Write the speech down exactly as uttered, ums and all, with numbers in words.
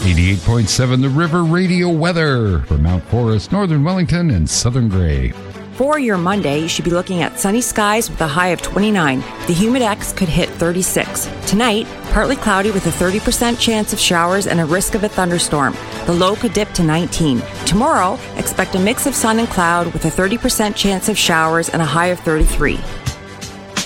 eighty-eight point seven The River Radio weather for Mount Forest, Northern Wellington, and Southern Gray. For your Monday, you should be looking at sunny skies with a high of twenty-nine. The humidex could hit thirty-six. Tonight, partly cloudy with a thirty percent chance of showers and a risk of a thunderstorm. The low could dip to nineteen. Tomorrow, expect a mix of sun and cloud with a thirty percent chance of showers and a high of thirty-three.